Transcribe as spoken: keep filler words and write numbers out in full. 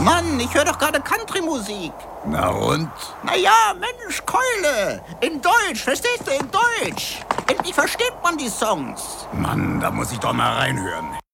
Mann, ich höre doch gerade Country-Musik. Na und? Na ja, Mensch, Keule. In Deutsch, verstehst du, in Deutsch. Endlich versteht man die Songs. Mann, da muss ich doch mal reinhören.